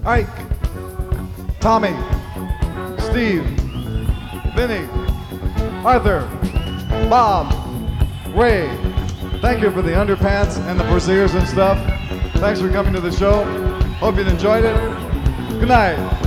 Ike, Tommy, Steve, Vinny, Arthur, Bob, Ray. Thank you for the underpants and the brasiers and stuff. Thanks for coming to the show. Hope you enjoyed it. Good night.